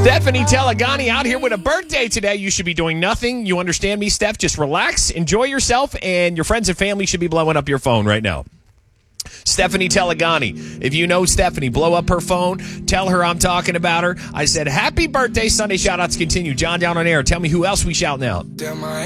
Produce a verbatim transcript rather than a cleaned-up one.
Stephanie Telegani out here with a birthday today. You should be doing nothing. You understand me, Steph? Just relax, enjoy yourself, and your friends and family should be blowing up your phone right now. Stephanie Telegani. If you know Stephanie, blow up her phone. Tell her I'm talking about her. I said, happy birthday, Sunday shout-outs continue. John down on air. Tell me who else we shouting out.